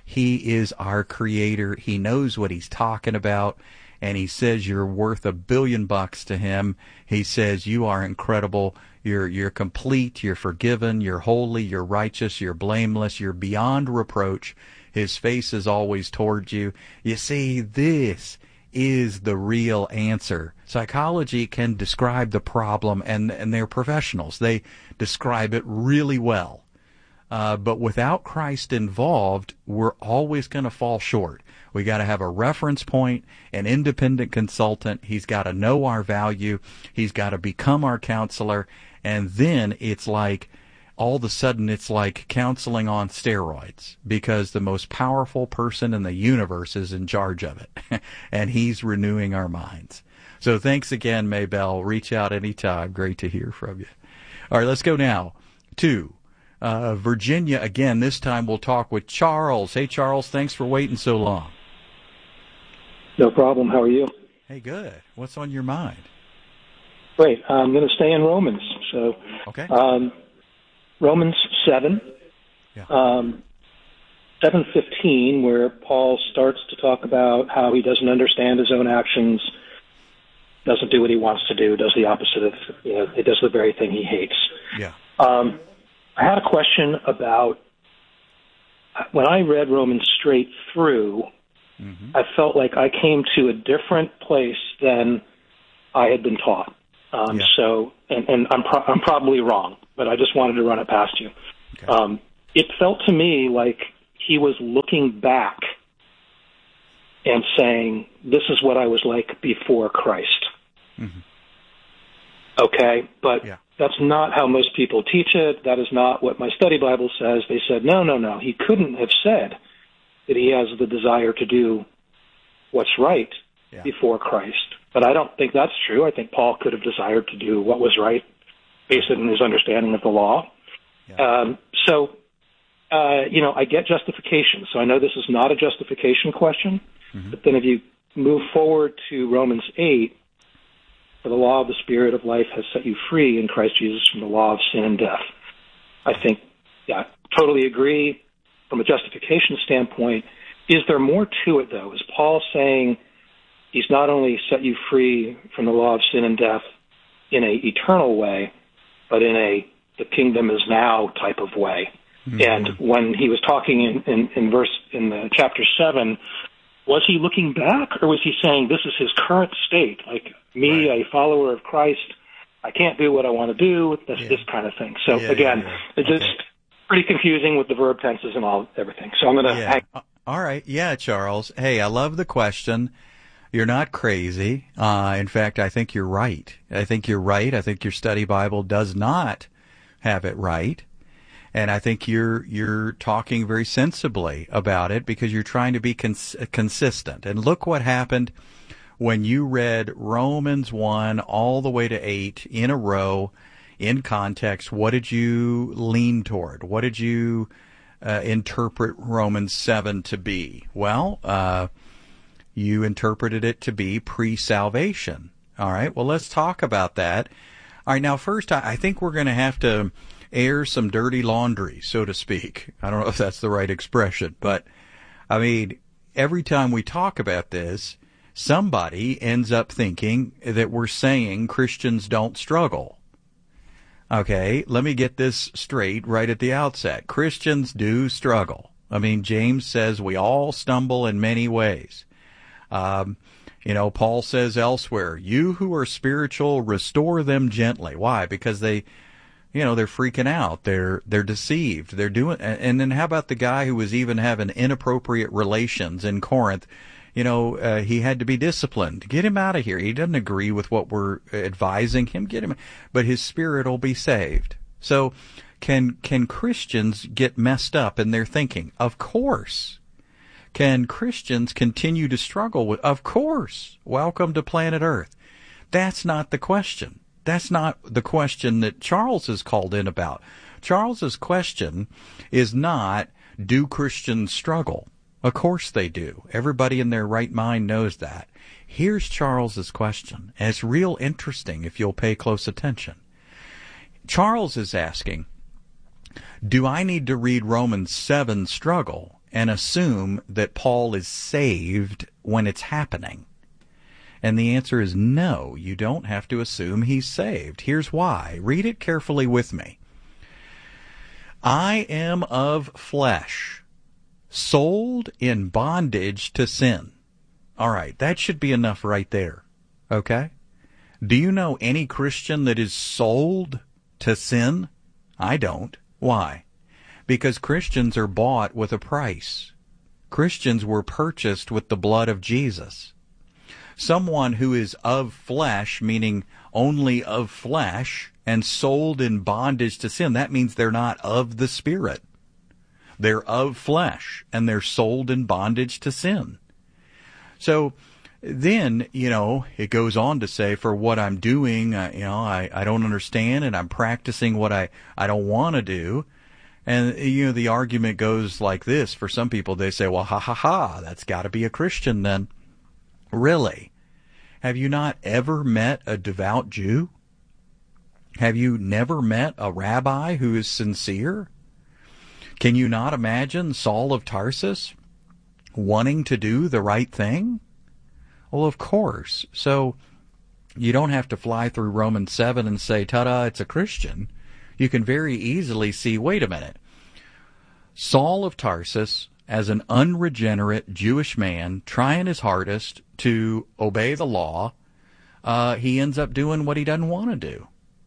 He is our creator. He knows what he's talking about. And he says you're worth a billion bucks to him. He says you are incredible. You're you're complete. You're forgiven. You're holy. You're righteous. You're blameless. You're beyond reproach. His face is always towards you. You see, this is the real answer. Psychology can describe the problem, and, and they're professionals. They describe it really well. Uh, but without Christ involved, we're always going to fall short. We got to have a reference point, an independent consultant. He's got to know our value. He's got to become our counselor. And then it's like, all of a sudden, it's like counseling on steroids, because the most powerful person in the universe is in charge of it. And he's renewing our minds. So thanks again, Maybelle. Reach out anytime. Great to hear from you. All right, let's go now to uh, Virginia again. This time we'll talk with Charles. Hey, Charles, thanks for waiting so long. No problem. How are you? Hey, good. What's on your mind? Great. I'm going to stay in Romans. So, okay. Um, Romans seven, yeah. um, seven fifteen, where Paul starts to talk about how he doesn't understand his own actions, doesn't do what he wants to do, does the opposite of, you know, it does the very thing he hates. Yeah. Um, I had a question about, when I read Romans straight through, mm-hmm. I felt like I came to a different place than I had been taught. Um, yeah. So, and, and I'm, pro- I'm probably wrong. but I just wanted to run it past you. Okay. Um, it felt to me like he was looking back and saying, this is what I was like before Christ. Mm-hmm. Okay, but yeah. That's not how most people teach it. That is not what my study Bible says. They said, no, no, no. He couldn't have said that he has the desire to do what's right yeah. before Christ. But I don't think that's true. I think Paul could have desired to do what was right based on his understanding of the law. Yeah. Um, so, uh, you know, I get justification. So I know this is not a justification question. Mm-hmm. But then if you move forward to Romans eight, for the law of the Spirit of life has set you free in Christ Jesus from the law of sin and death. I think, yeah, totally agree. From a justification standpoint, is there more to it, though? Is Paul saying he's not only set you free from the law of sin and death in an eternal way, but in a the kingdom is now type of way? Mm-hmm. And when he was talking in, in, in verse in the chapter seven, was he looking back, or was he saying this is his current state? Like me, right. a follower of Christ, I can't do what I want to do. This, yeah. this kind of thing. So yeah, again, yeah, yeah. it's okay. just pretty confusing with the verb tenses and all everything. So I'm going to. Yeah. Hang- all right, yeah, Charles. Hey, I love the question. You're not crazy. Uh, in fact, I think you're right. I think you're right. I think your study Bible does not have it right. And I think you're you're talking very sensibly about it because you're trying to be cons- consistent. And look what happened when you read Romans one all the way to eight in a row in context. What did you lean toward? What did you uh, interpret Romans seven to be? Well, uh, you interpreted it to be pre-salvation. All right, well, let's talk about that. All right, now, first, I, I think we're going to have to air some dirty laundry, so to speak. I don't know if that's the right expression, but I mean, every time we talk about this, somebody ends up thinking that we're saying Christians don't struggle. Okay, let me get this straight right at the outset. Christians do struggle. I mean, James says we all stumble in many ways. Um, you know, Paul says elsewhere, you who are spiritual, restore them gently. Why? Because they You know, they're freaking out. They're they're deceived. They're doing. And then how about the guy who was even having inappropriate relations in Corinth? You know, uh, he had to be disciplined. Get him out of here. He doesn't agree with what we're advising him. Get him. But his spirit will be saved. So, can can Christians get messed up in their thinking? Of course. Can Christians continue to struggle with? Of course. Welcome to planet Earth. That's not the question. That's not the question that Charles is called in about. Charles's question is not, do Christians struggle? Of course they do. Everybody in their right mind knows that. Here's Charles's question, and it's real interesting if you'll pay close attention. Charles is asking, do I need to read Romans seven struggle and assume that Paul is saved when it's happening? And the answer is no, you don't have to assume he's saved. Here's why. Read it carefully with me. I am of flesh, sold in bondage to sin. All right, that should be enough right there. Okay? Do you know any Christian that is sold to sin? I don't. Why? Because Christians are bought with a price. Christians were purchased with the blood of Jesus. Someone who is of flesh, meaning only of flesh, and sold in bondage to sin, that means they're not of the Spirit. They're of flesh, and they're sold in bondage to sin. So then, you know, it goes on to say, for what I'm doing, uh, you know, I, I don't understand, and I'm practicing what I, I don't want to do. And, you know, the argument goes like this. For some people, they say, well, ha, ha, ha, that's got to be a Christian then. Really? Have you not ever met a devout Jew? Have you never met a rabbi who is sincere? Can you not imagine Saul of Tarsus wanting to do the right thing? Well, of course. So you don't have to fly through Romans seven and say, ta-da, it's a Christian. You can very easily see, wait a minute. Saul of Tarsus, as an unregenerate Jewish man trying his hardest to obey the law, uh, he ends up doing what he doesn't want to do.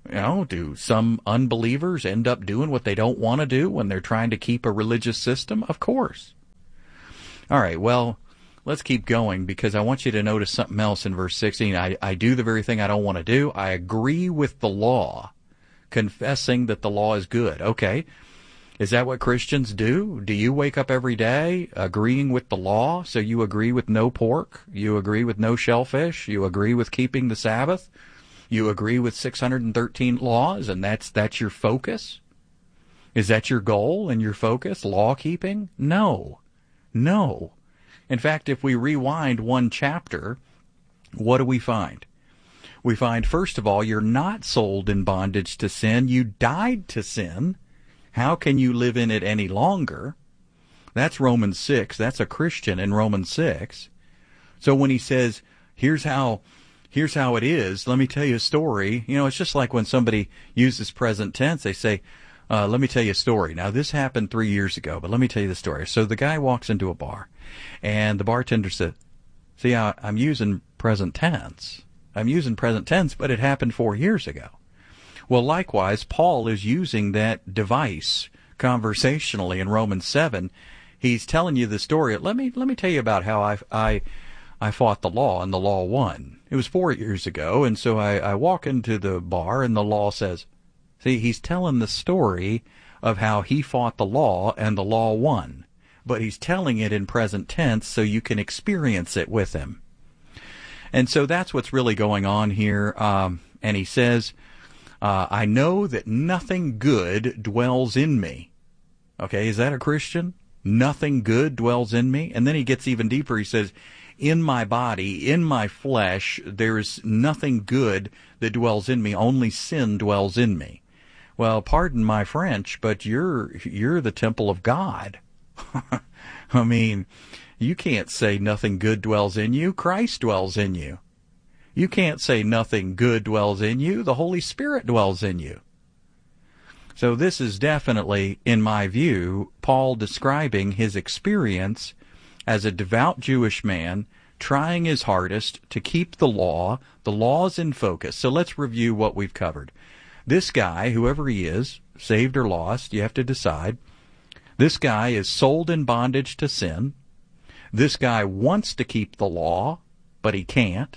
You know, do some unbelievers end up doing what they don't want to do when they're trying to keep a religious system? Of course. All right, well, let's keep going because I want you to notice something else in verse sixteen. I, I do the very thing I don't want to do. I agree with the law, confessing that the law is good. Okay, is that what Christians do? Do you wake up every day agreeing with the law? So you agree with no pork? You agree with no shellfish? You agree with keeping the Sabbath? You agree with six hundred thirteen laws, and that's that's your focus? Is that your goal and your focus, law keeping? No. No. In fact, if we rewind one chapter, what do we find? We find, first of all, you're not sold in bondage to sin. You died to sin. How can you live in it any longer? That's Romans six. That's a Christian in Romans six. So when he says, here's how... Here's how it is. Let me tell you a story. You know, it's just like when somebody uses present tense. They say, uh, let me tell you a story. Now, this happened three years ago, but let me tell you the story. So the guy walks into a bar, and the bartender said, see, I, I'm using present tense. I'm using present tense, but it happened four years ago. Well, likewise, Paul is using that device conversationally in Romans seven. He's telling you the story. Let me, let me tell you about how I... I I fought the law, and the law won. It was four years ago, and so I, I walk into the bar, and the law says, see, he's telling the story of how he fought the law, and the law won. But he's telling it in present tense so you can experience it with him. And so that's what's really going on here. Um, and he says, uh, I know that nothing good dwells in me. Okay, is that a Christian? Nothing good dwells in me? And then he gets even deeper. He says, in my body, in my flesh, there is nothing good that dwells in me. Only sin dwells in me. Well, pardon my French, but you're you're the temple of God. I mean, you can't say nothing good dwells in you. Christ dwells in you. You can't say nothing good dwells in you. The Holy Spirit dwells in you. So this is definitely, in my view, Paul describing his experience as a devout Jewish man, trying his hardest to keep the law. The law's in focus. So let's review what we've covered. This guy, whoever he is, saved or lost, you have to decide. This guy is sold in bondage to sin. This guy wants to keep the law, but he can't.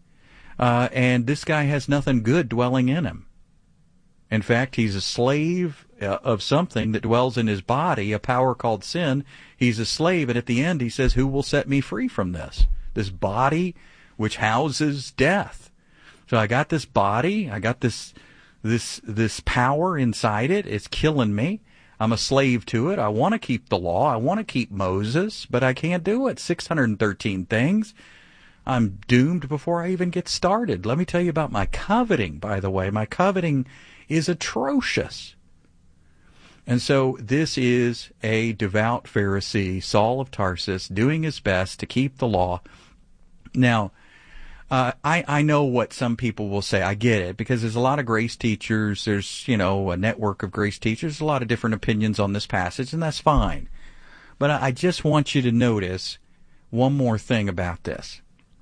Uh, and this guy has nothing good dwelling in him. In fact, he's a slave uh, of something that dwells in his body, a power called sin. He's a slave, and at the end he says, who will set me free from this? This body which houses death. So I got this body, I got this this this power inside it. It's killing me. I'm a slave to it. I want to keep the law. I want to keep Moses, but I can't do it. six hundred thirteen things. I'm doomed before I even get started. Let me tell you about my coveting, by the way. My coveting is atrocious. And so this is a devout Pharisee, Saul of Tarsus, doing his best to keep the law. Now, uh, I, I know what some people will say. I get it, because there's a lot of grace teachers. There's, you know, a network of grace teachers, a lot of different opinions on this passage, and that's fine. But I, I just want you to notice one more thing about this.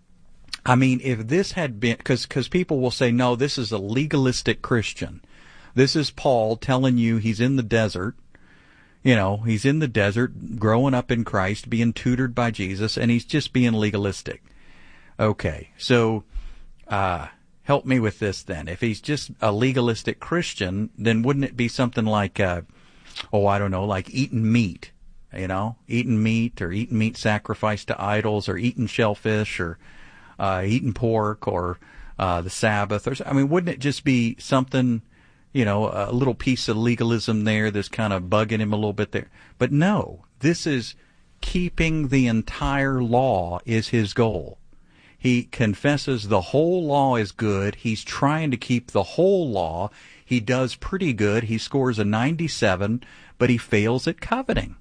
I mean, if this had been, because because people will say, no, this is a legalistic Christian. This is Paul telling you he's in the desert. You know, he's in the desert, growing up in Christ, being tutored by Jesus, and he's just being legalistic. Okay, so uh, help me with this then. If he's just a legalistic Christian, then wouldn't it be something like, uh, oh, I don't know, like eating meat, you know, eating meat or eating meat sacrificed to idols or eating shellfish or uh, eating pork or uh, the Sabbath? Or I mean, wouldn't it just be something, you know, a little piece of legalism there that's kind of bugging him a little bit there? But no, this is keeping the entire law is his goal. He confesses the whole law is good. He's trying to keep the whole law. He does pretty good. He scores a ninety-seven, but he fails at coveting.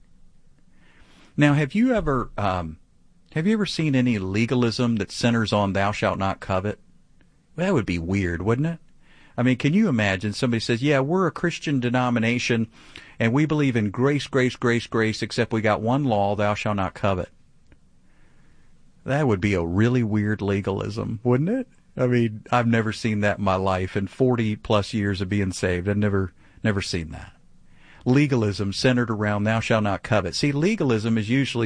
Now, have you ever um, have you ever seen any legalism that centers on thou shalt not covet? Well, that would be weird, wouldn't it? I mean, can you imagine somebody says, yeah, we're a Christian denomination, and we believe in grace, grace, grace, grace, except we got one law, thou shalt not covet. That would be a really weird legalism, wouldn't it? I mean, I've never seen that in my life. In forty plus years of being saved, I've never, never seen that. Legalism centered around thou shalt not covet. See, legalism is usually